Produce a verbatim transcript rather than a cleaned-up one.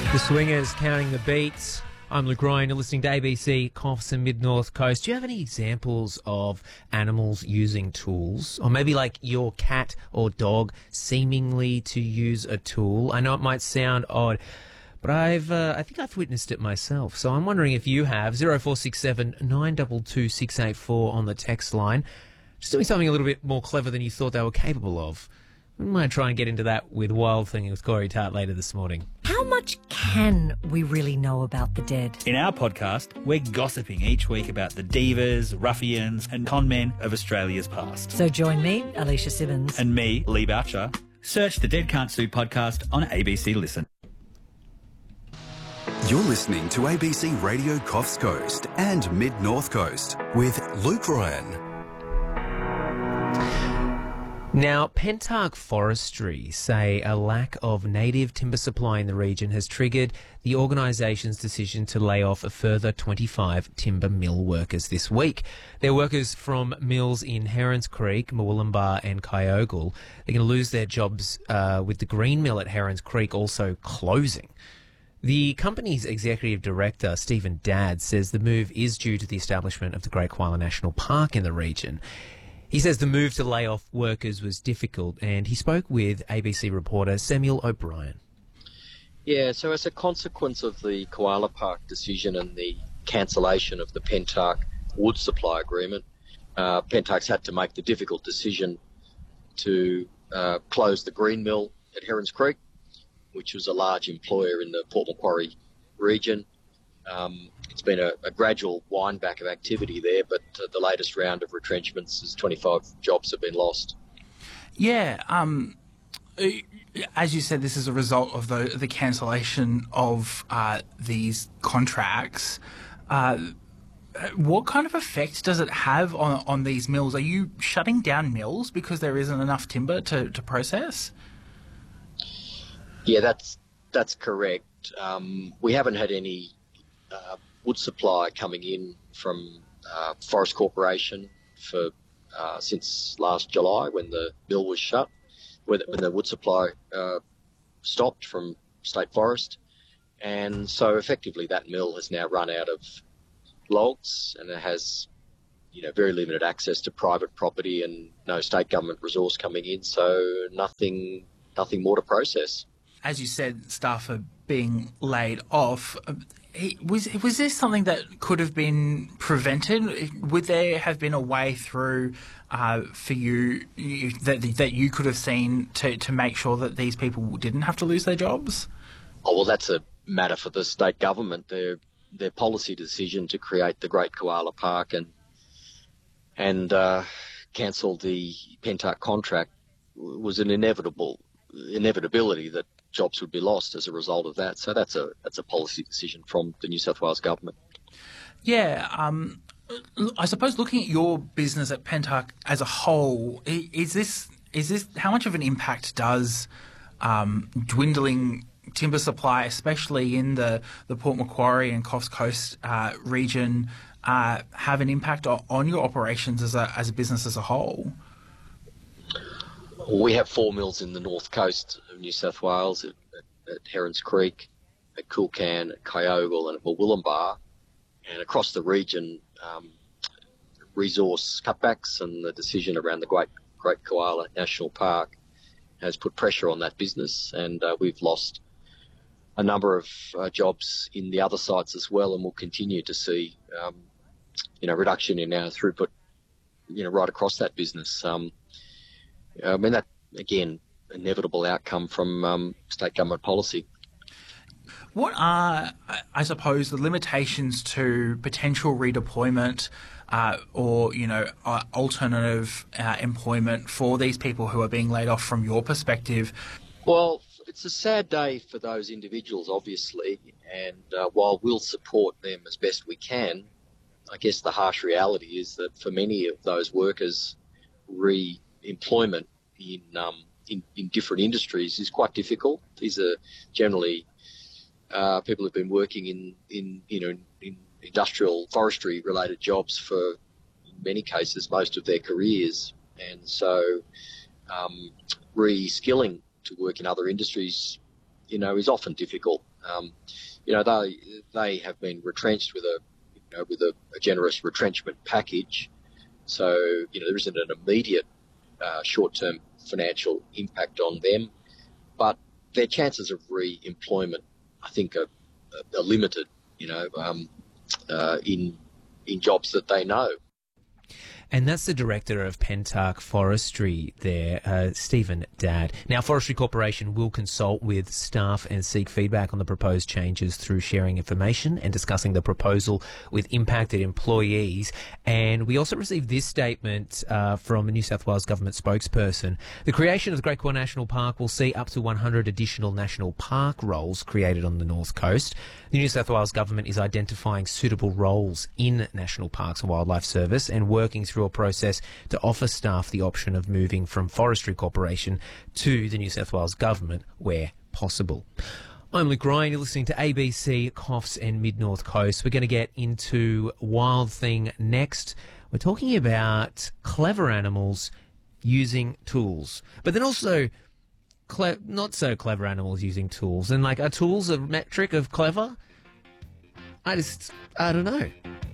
The Swingers, Counting the Beats. I'm Luke Ryan. You're listening to A B C Coffs and Mid-North Coast. Do you have any examples of animals using tools? Or maybe like your cat or dog seemingly to use a tool? I know it might sound odd, but I've, uh, I think I've witnessed it myself. So I'm wondering if you have. zero four six seven nine two two six eight four on the text line. Just doing something a little bit more clever than you thought they were capable of. We might try and get into that with Wild Thing with Corey Tart later this morning. How much can we really know about the dead? In our podcast, we're gossiping each week about the divas, ruffians and conmen of Australia's past. So join me, Alicia Simmons. And me, Lee Boucher. Search the Dead Can't Sue podcast on A B C Listen. You're listening to A B C Radio Coffs Coast and Mid-North Coast with Luke Ryan. Now, Pentark Forestry say a lack of native timber supply in the region has triggered the organisation's decision to lay off a further twenty-five timber mill workers this week. They're workers from mills in Herons Creek, Murwillumbah and Kyogle. They're going to lose their jobs uh, with the Green Mill at Herons Creek also closing. The company's executive director, Stephen Dadd, says the move is due to the establishment of the Great Koala National Park in the region. He says the move to lay off workers was difficult, and he spoke with A B C reporter Samuel O'Brien. Yeah, so as a consequence of the Koala Park decision and the cancellation of the Pentark wood supply agreement, uh, Pentark's had to make the difficult decision to uh, close the Green Mill at Herons Creek, which was a large employer in the Port Macquarie region. Um, it's been a, a gradual wind back of activity there, but uh, the latest round of retrenchments is twenty-five jobs have been lost. Yeah, um, as you said, this is a result of the, the cancellation of uh, these contracts. Uh, what kind of effect does it have on, on these mills? Are you shutting down mills because there isn't enough timber to, to process? Yeah, that's that's correct. Um, we haven't had any uh, wood supply coming in from uh, Forest Corporation for uh, since last July when the mill was shut, when, when the wood supply uh, stopped from State Forest, and so effectively that mill has now run out of logs and it has, you know, very limited access to private property and no state government resource coming in, so nothing, nothing more to process. As you said, staff are being laid off. Was was this something that could have been prevented? Would there have been a way through uh, for you, you that that you could have seen to, to make sure that these people didn't have to lose their jobs? Oh well, that's a matter for the state government. Their their policy decision to create the Great Koala Park and and uh, cancel the Pentark contract was an inevitable inevitability that jobs would be lost as a result of that. So that's a that's a policy decision from the New South Wales government. Yeah, um, I suppose looking at your business at Pentark as a whole, is this is this how much of an impact does um, dwindling timber supply, especially in the, the Port Macquarie and Coffs Coast uh, region, uh, have an impact on, on your operations as a as a business as a whole? We have four mills in the north coast of New South Wales, at, at, at Herons Creek, at Kulkan, at Kyogle and at Murwillumbah. And across the region, um, resource cutbacks and the decision around the Great, Great Koala National Park has put pressure on that business. And uh, we've lost a number of uh, jobs in the other sites as well, and we'll continue to see, um, you know, reduction in our throughput, you know, right across that business. Um, I mean, that, again, inevitable outcome from um, state government policy. What are, I suppose, the limitations to potential redeployment uh, or, you know, uh, alternative uh, employment for these people who are being laid off from your perspective? Well, it's a sad day for those individuals, obviously, and uh, while we'll support them as best we can, I guess the harsh reality is that for many of those workers, re employment in, um, in in different industries is quite difficult. These are generally uh, people who've been working in, in you know in industrial forestry related jobs for, in many cases, most of their careers, and so um, re-skilling to work in other industries, you know, is often difficult Um, you know, they they have been retrenched with a you know with a, a generous retrenchment package, so you know there isn't an immediate uh, short-term financial impact on them, but their chances of re-employment, I think, are, are limited. You know, um, uh, in in jobs that they know. And that's the director of Pentark Forestry there, uh, Stephen Dadd. Now, Forestry Corporation will consult with staff and seek feedback on the proposed changes through sharing information and discussing the proposal with impacted employees. And we also received this statement uh, from a New South Wales government spokesperson. The creation of the Great Cobar National Park will see up to one hundred additional national park roles created on the North Coast. The New South Wales government is identifying suitable roles in National Parks and Wildlife Service and working through a process to offer staff the option of moving from Forestry Corporation to the New South Wales government where possible. I'm Luke Ryan, you're listening to A B C, Coffs and Mid-North Coast. We're going to get into Wild Thing next. We're talking about clever animals using tools, but then also cle- not so clever animals using tools. And like, are tools a metric of clever? I just, I don't know.